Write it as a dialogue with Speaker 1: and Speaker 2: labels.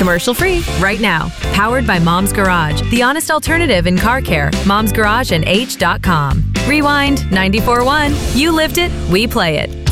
Speaker 1: commercial-free right now. Powered by Mom's Garage, the honest alternative in car care. Mom's Garage and H.com. Rewind 94.1. You lived it, we play it.